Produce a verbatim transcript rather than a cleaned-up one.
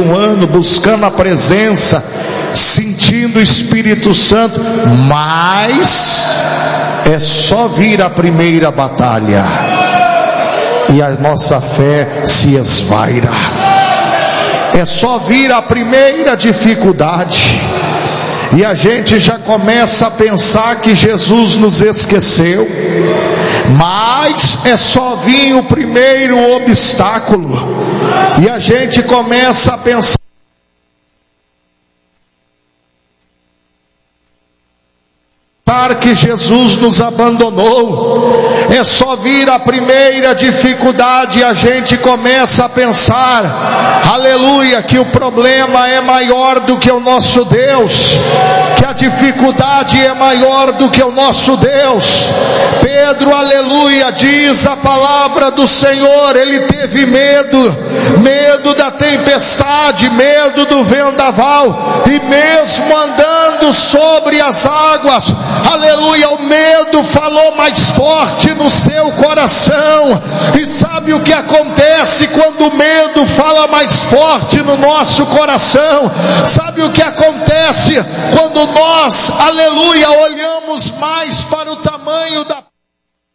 um ano buscando a presença, sentindo o Espírito Santo, mas é só vir a primeira batalha e a nossa fé se esvaira. É só vir a primeira dificuldade e a gente já começa a pensar que Jesus nos esqueceu. Mas é só vir o primeiro obstáculo e a gente começa a pensar que Jesus nos abandonou. É só vir a primeira dificuldade e a gente começa a pensar, aleluia, que o problema é maior do que o nosso Deus, que a dificuldade é maior do que o nosso Deus. Pedro, aleluia, diz a palavra do Senhor, ele teve medo, medo da tempestade, medo do vendaval, e mesmo andando sobre as águas, aleluia, o medo falou mais forte no seu coração. E sabe o que acontece quando o medo fala mais forte no nosso coração? Sabe o que acontece quando nós, aleluia, olhamos mais para o tamanho da